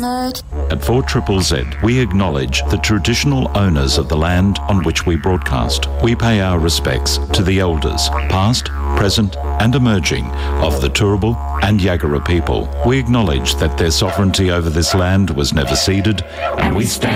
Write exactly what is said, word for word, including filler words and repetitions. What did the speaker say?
At four Z Z Z, we acknowledge the traditional owners of the land on which we broadcast. We pay our respects to the elders, past, present and emerging, of the Turrbal and Yagara people. We acknowledge that their sovereignty over this land was never ceded, and we stand